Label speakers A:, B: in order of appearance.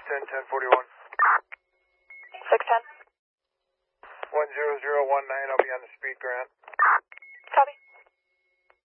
A: 610-1041.
B: 610.
A: 10019, I'll be on the speed, Grant.